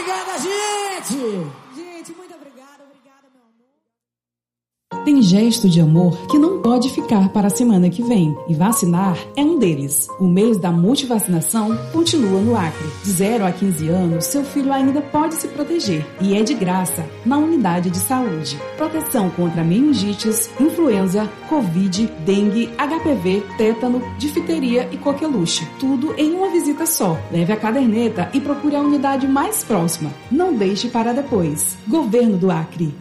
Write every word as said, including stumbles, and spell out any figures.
Obrigada, gente! Gente, muito obrigada, obrigada, meu amor. Tem gesto de amor que não pode ficar para a semana que vem, e vacinar é um deles. O mês da multivacinação continua no Acre. De zero a quinze anos, seu filho ainda pode se proteger, e é de graça, na unidade de saúde. Proteção contra meningites, influenza, covid, dengue, H P V, tétano, difteria e coqueluche. Tudo em uma visita só. Leve a caderneta e procure a unidade mais próxima. Não deixe para depois. Governo do Acre.